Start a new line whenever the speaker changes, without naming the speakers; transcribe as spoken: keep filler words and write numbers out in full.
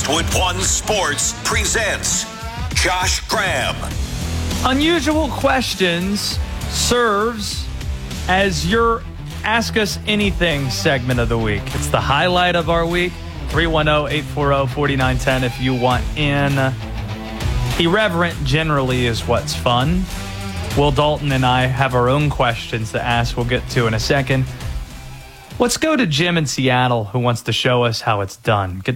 Westwood One Sports presents Josh Graham.
Unusual Questions serves as your Ask Us Anything segment of the week. It's the highlight of our week. three one zero, eight four zero, four nine one zero if you want in. Irreverent generally is what's fun. Will Dalton and I have our own questions to ask we'll get to in a second. Let's go to Jim in Seattle, who wants to show us how it's done. Get